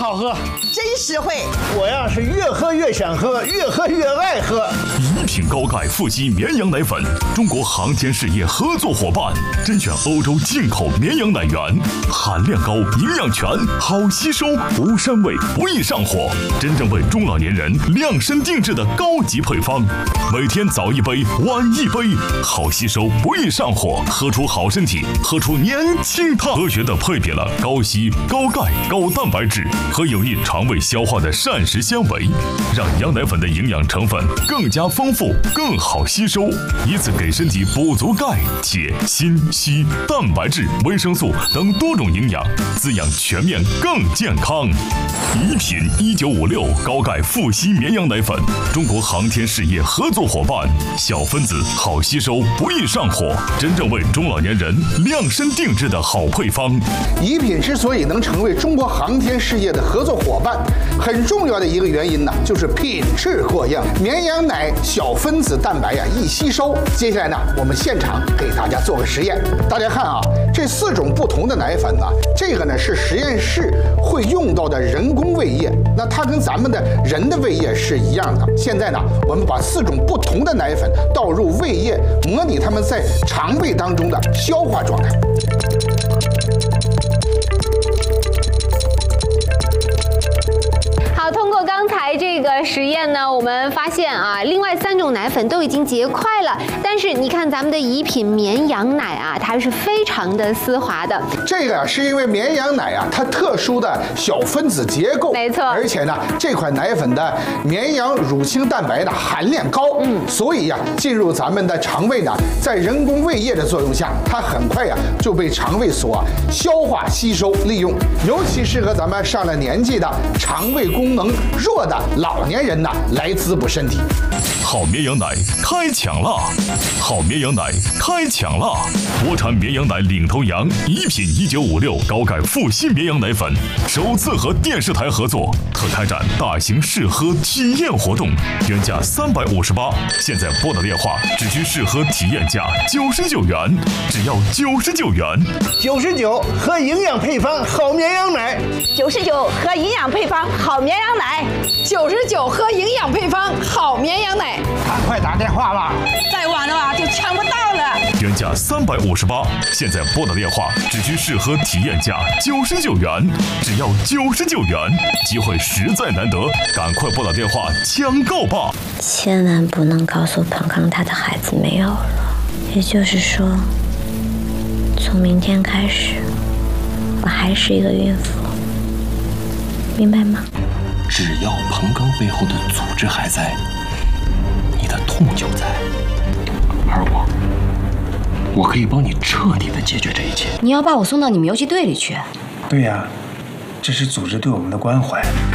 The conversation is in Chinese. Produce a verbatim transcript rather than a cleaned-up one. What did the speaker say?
好喝， 真实惠。 我呀是越喝越想喝，越喝越爱喝。 一品高钙富硒绵羊奶粉，中国航天事业合作伙伴，甄选欧洲进口绵羊奶源，含量高，营养全，好吸收，无膻味，不易上火，真正为中老年人量身定制的高级配方。每天早一杯，晚一杯，好吸收，不易上火，喝出好身体，喝出年轻态。科学的配比了高硒、高钙、高蛋白质和有益肠胃消化的膳食纤维，让羊奶粉的营养成分更加丰富，更好吸收，以此给身体补足钙、铁、锌、硒、蛋白质、维生素等多种营养，滋养全面更健康。一品一九五六高钙富硒绵羊奶粉，中国航天事业合作伙伴，小分子好吸收，不易上火，真正为中老年人量身定制的好配方。 宜品之所以能成为中国航天事业的合作伙伴，很重要的一个原因呢，就是品质过硬，绵羊奶小分子蛋白呀易吸收。接下来呢，我们现场给大家做个实验，大家看啊，这四种不同的奶粉呢，这个呢是实验室会用到的人工胃液，那它跟咱们的人的胃液是一样的。现在呢，我们把四种不同的奶粉倒入胃液，模拟它们在肠胃当中的消化状态。 好，通过刚才这个实验呢，我们发现啊，另外三种奶粉都已经结块了，但是你看咱们的宜品绵羊奶啊，它是非常的丝滑的。 这个是因为绵羊奶啊，它特殊的小分子结构， 没错， 而且呢，这款奶粉的绵羊乳清蛋白的含量高，嗯，所以呀、啊，进入咱们的肠胃呢，在人工胃液的作用下，它很快呀、啊、就被肠胃所、啊、消化吸收利用，尤其适合咱们上了年纪的肠胃功能弱的老年人呢来滋补身体。 好绵羊奶开抢啦！好绵羊奶开抢啦！国产绵羊奶领头羊宜品一九五六高钙富硒绵羊奶粉首次和电视台合作，特开展大型试喝体验活动，原价三百五十八，现在拨打电话只需试喝体验价九十九元，只要九十九元。 九十九喝营养配方好绵羊奶， 九十九喝营养配方好绵羊奶， 九十九喝营养配方好绵羊奶。 赶快打电话吧， 再晚的话就抢不到了。 原价三百五十八，现在拨打电话只需试喝体验价九十九元，只要九十九元，机会实在难得，赶快拨打电话抢购吧！ 千万不能告诉彭康他的孩子没有了，也就是说，从明天开始，我还是一个孕妇，明白吗？ 只要彭刚背后的组织还在，你的痛就在，而我，我可以帮你彻底的解决这一切。 你要把我送到你们游击队里去？ 对呀，这是组织对我们的关怀。